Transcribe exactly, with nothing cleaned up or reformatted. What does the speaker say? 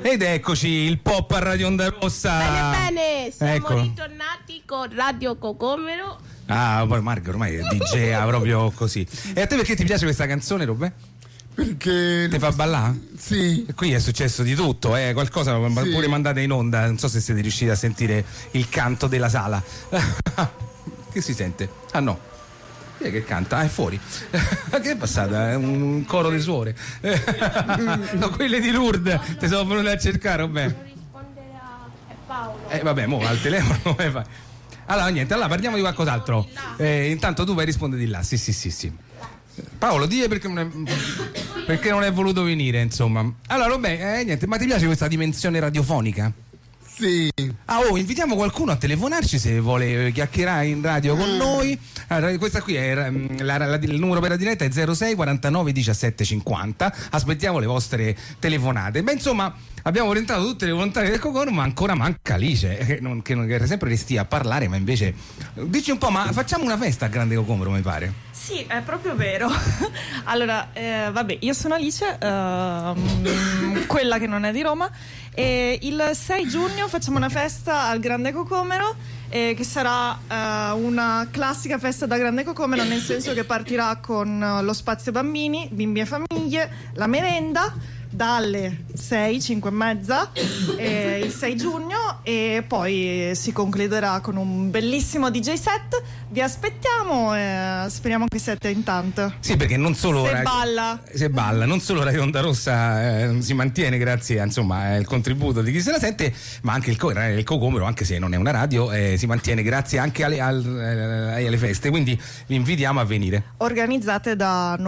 Ed eccoci, il pop a Radio Onda Rossa. Bene, bene, siamo Ecco. ritornati con Radio Cocomero. Ah, poi Marco ormai è D J proprio così. E a te perché ti piace questa canzone, Robè? Perché Ti fa ballare? sì, E qui è successo di tutto, eh? Qualcosa Sì. pure mandate in onda, non so se siete riusciti a sentire il canto della sala. Che si sente? Ah no. Chi è che canta? Ah, è fuori. Che è passata? È un coro di suore. No, quelle di Lourdes. Ti sono venute a cercare, vabbè. Devo rispondere a è Paolo. Eh vabbè, mo al telefono come fai? Allora niente, allora parliamo di qualcos'altro. Eh, intanto tu vai a rispondere di là. Sì, sì, sì, sì. Paolo, dì perché non è, perché non è voluto venire, insomma. Allora, vabbè, eh, niente, ma ti piace questa dimensione radiofonica? sì. Ah, oh, invitiamo qualcuno a telefonarci se vuole chiacchierare in radio con noi. Allora, questa qui è mm, la, la, il numero per la diretta è zero sei quarantanove diciassette cinquanta. Aspettiamo le vostre telefonate. Beh, insomma, abbiamo orientato tutte le volontarie del Cocoro, ma ancora manca Alice, che, non, che, non, che sempre restia a parlare, ma invece dici un po', ma facciamo una festa a Grande Cocomero, mi pare. Sì, è proprio vero. Allora, eh, vabbè, io sono Alice, ehm, quella che non è di Roma, e il sei giugno facciamo una festa al Grande Cocomero, eh, che sarà eh, una classica festa da Grande Cocomero, nel senso che partirà con eh, lo spazio bambini, bimbi e famiglie, la merenda dalle sei, cinque e mezza eh, il sei giugno, e poi si concluderà con un bellissimo D J set. Vi aspettiamo e speriamo che siete in tanto. Sì, perché non solo Se Radio- balla. se balla, non solo Radio Onda Rossa eh, si mantiene grazie a, insomma, al contributo di chi se la sente, ma anche il, co- il Cocomero, anche se non è una radio, eh, si mantiene grazie anche alle, al- eh, alle feste, quindi vi invitiamo a venire. Organizzate da